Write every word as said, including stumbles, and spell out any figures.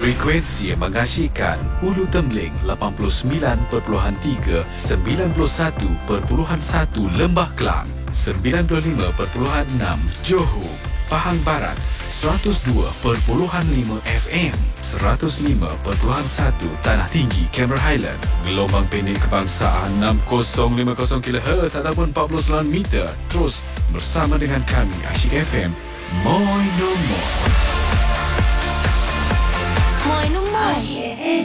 Frekuensi yang mengasyikkan Ulu Temling lapan puluh sembilan perpuluhan tiga, sembilan puluh satu perpuluhan satu Lembah Kelang, sembilan puluh lima perpuluhan enam Johor, Pahang Barat, seratus dua perpuluhan lima F M, seratus lima perpuluhan satu Tanah Tinggi, Cameron Highland, gelombang pendek kebangsaan enam kosong lima kosong kilohertz ataupun empat puluh sembilan meter. Terus bersama dengan kami Asyik F M, Moi No More. Moi no more.